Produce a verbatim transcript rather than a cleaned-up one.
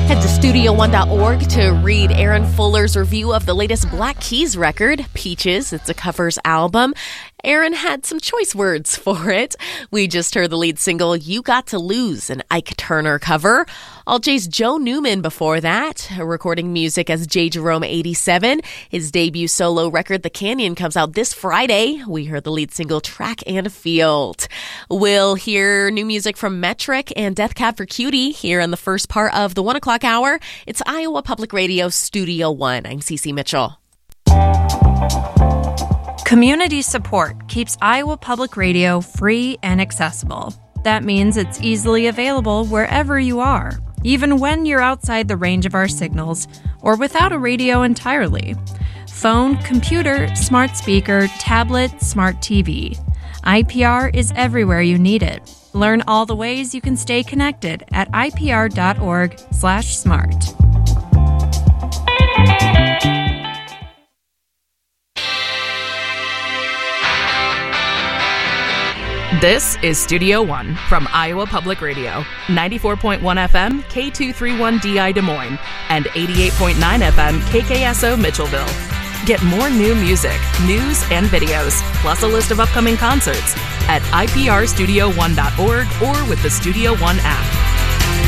Head to studio one dot org to read Aaron Fuller's review of the latest Black Keys record, Peaches. It's a covers album. Aaron had some choice words for it. We just heard the lead single, You Got to Lose, an Ike Turner cover. Alt J's Joe Newman before that, recording music as J. Jerome eighty-seven. His debut solo record, The Canyon, comes out this Friday. We heard the lead single, Track and Field. We'll hear new music from Metric and Death Cab for Cutie here in the first part of the one o'clock hour. It's Iowa Public Radio Studio One. I'm Cece Mitchell. Community support keeps Iowa Public Radio free and accessible. That means it's easily available wherever you are, even when you're outside the range of our signals or without a radio entirely. Phone, computer, smart speaker, tablet, smart T V. I P R is everywhere you need it. Learn all the ways you can stay connected at I P R dot org slash smart. This is Studio One from Iowa Public Radio, ninety-four point one F M, K two thirty-one D I Des Moines, and eighty-eight point nine F M, K K S O Mitchellville. Get more new music, news, and videos, plus a list of upcoming concerts at I P R studio one dot org or with the Studio One app.